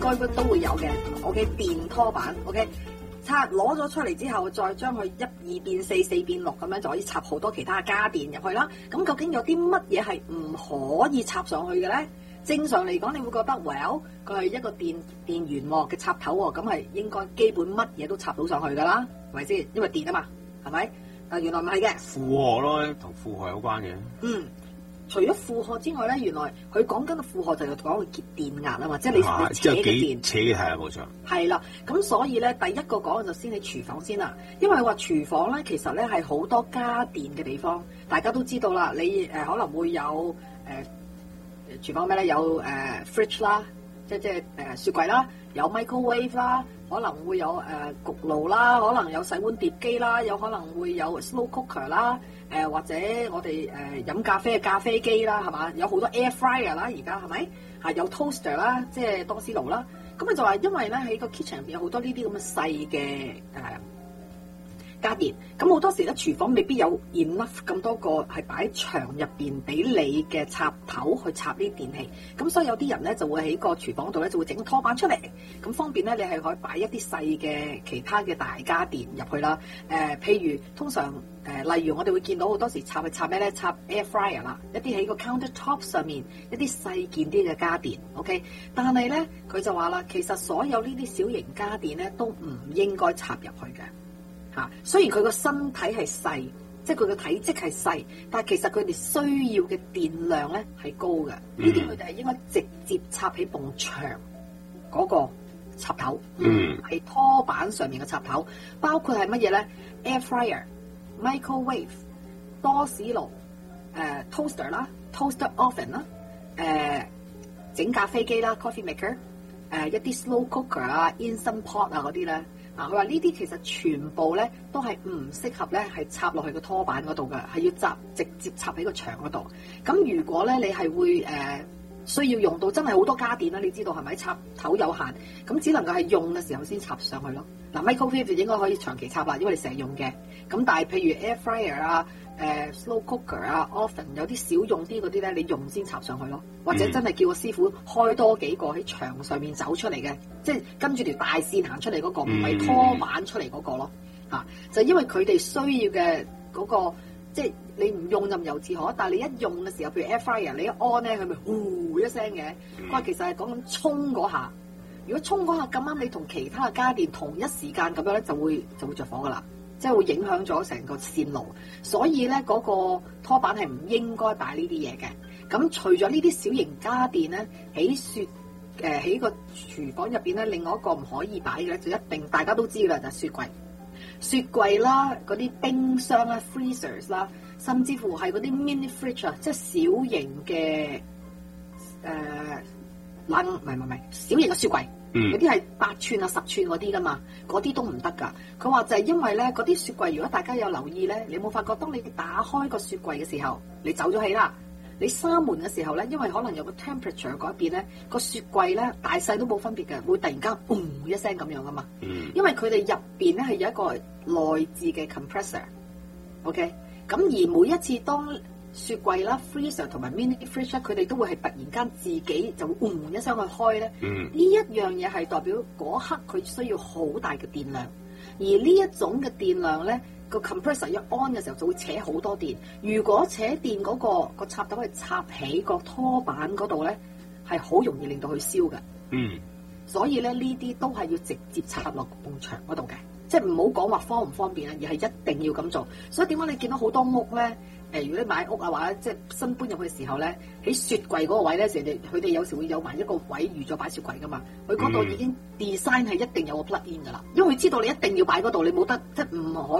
該都會有嘅。OK， 電拖板 OK。攞咗出嚟之後，再將佢1、2變4、4變6咁樣，就可以插好多其他家電入去啦。咁究竟有啲乜嘢係唔可以插上去嘅咧？正常嚟講，你會覺得 well 佢係一個電源嘅插頭喎，咁係應該基本乜嘢都插到上去㗎啦，係咪先？因為電啊嘛，係咪？但原來唔係嘅， 負荷咯，同負荷有關嘅。 除咗負荷之外咧，原來佢講緊嘅負荷就係講佢結電壓啊嘛，即係你扯嘅電。扯嘅係冇錯。係啦，咁所以咧，第一個講就先喺廚房先啦，因為話廚房咧其實咧係好多家電嘅地方，大家都知道啦。你可能會有廚房咩咧？有fridge 啦，即係雪櫃啦，有 microwave 啦，可能會有焗爐啦，可能有洗碗碟機啦，有可能會有 slow cooker 啦。或者我哋飲咖啡嘅咖啡機啦，係嘛？有好多 air fryer 啦，而家係咪？有 toaster 啦，即係多士爐啦。咁佢就話因為咧喺個 kitchen 入邊有好多呢啲咁嘅細嘅家電，咁好多時咧廚房未必有 enough 咁多個係擺喺牆入邊俾你嘅插頭去插呢啲電器，咁所以有啲人咧就會喺個廚房度咧就會整拖板出嚟，咁方便咧你係可以擺一啲細嘅其他嘅大家電入去啦。譬如通常例如我哋會見到好多時插咩咧？插 air fryer 啦，一啲喺個 countertop 上面一啲細件啲嘅家電 ，OK。但係咧佢就話啦，其實所有呢啲小型家電咧都唔應該插入去嘅。雖然佢個身體係細，即係佢個體積係細，但係其實佢哋需要嘅電量咧係高嘅。呢啲佢哋係應該直接插喺埲牆嗰個插頭，係拖板上面嘅插頭，包括係乜嘢咧 ？Air fryer、microwave、多士爐、toaster 啦、toaster oven 啦、整咖啡機啦、coffee maker、一啲 slow cooker 啊、instant pot 啊嗰啲咧。佢話呢啲其實全部咧都係唔適合咧係插落去個拖板嗰度嘅，係要直接插喺個牆嗰度。咁如果咧你係會需要用到真係好多家電啦，你知道係咪插頭有限，咁只能夠係用嘅時候先插上去咯。microwave 就應該可以長期插啦，因為你成日用嘅。咁但係譬如 air fryer 啊、slow cooker 啊、oven 有啲少用啲嗰啲咧，你用先插上去咯。或者真係叫個師傅開多幾個喺牆上面走出嚟嘅，即係跟住條大線行出嚟嗰個，唔係拖板出嚟嗰個咯。就因為佢哋需要嘅嗰個，即係你唔用就由自可，但係你一用嘅時候，譬如 air fryer 你一 on 咧，佢咪呼一聲嘅。佢話其實係講緊衝嗰下，如果衝嗰下咁啱你同其他嘅家電同一時間咁樣咧，就會着火噶啦，即係會影響咗成個線路。所以咧嗰個拖板係唔應該擺呢啲嘢嘅。咁除咗呢啲小型家電咧，喺個廚房入邊咧，另外一個唔可以擺嘅咧，就一定大家都知啦，就係雪櫃。雪櫃啦，嗰啲冰箱啦 freezers 啦，甚至乎係嗰啲 mini fridge 啊，即係小型嘅唔係小型嘅雪櫃，有啲係8寸啊、10寸嗰啲噶嘛，嗰啲都唔得噶。佢話就係因為咧，嗰啲雪櫃如果大家有留意咧，你有冇發覺當你打開個雪櫃嘅時候，你走咗氣啦。你閂門嘅時候咧，因為可能有個 temperature 改變咧，個雪櫃咧大細都冇分別嘅，會突然間嘣一聲咁樣噶嘛。因為佢哋入邊咧係有一個內置嘅 compressor，OK。咁而每一次當雪櫃啦、freezer 同埋 mini fridge 佢哋都會係突然間自己就會嘣一聲去開咧。呢一樣嘢係代表嗰刻佢需要好大嘅電量，而呢一種嘅電量咧。個 compressor 一 on 嘅時候就會扯好多電，如果扯電嗰個插頭係插喺個拖板嗰度咧，係好容易令到佢燒嘅。所以咧呢啲都係要直接插落埲牆嗰度嘅，即係唔好講話方唔方便啊，而係一定要咁做。所以點解你見到好多屋咧？如果你買屋啊，或者即係新搬入去嘅時候咧，喺雪櫃嗰個位咧，佢哋有時會有埋一個位預咗擺雪櫃噶嘛。佢嗰度已經 design 係一定有個 plug in 噶啦，因為佢知道你一定要擺嗰度，你冇得即係唔可